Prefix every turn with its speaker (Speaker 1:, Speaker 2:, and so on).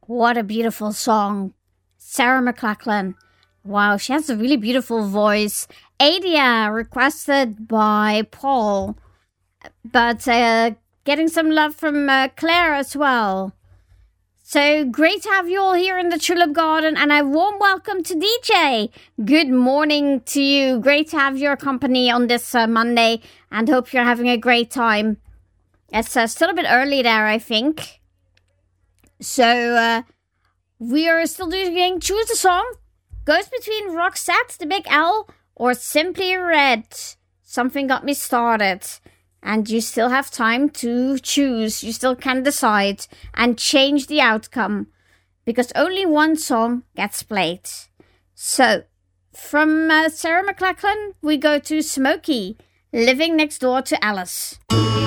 Speaker 1: What a beautiful song. Sarah McLachlan. Wow, she has a really beautiful voice. Adia, requested by Paul. But getting some love from Claire as well. So great to have you all here in the Tulip Garden, and a warm welcome to DJ. Good morning to you. Great to have your company on this Monday, and hope you're having a great time. It's still a bit early there, I think. So we are still doing Choose a Song. Goes between Roxette, the Big L, or Simply Red. Something Got Me Started. And you still have time to choose. You still can decide and change the outcome. Because only one song gets played. So, from Sarah McLachlan, we go to Smokey, Living Next Door to Alice.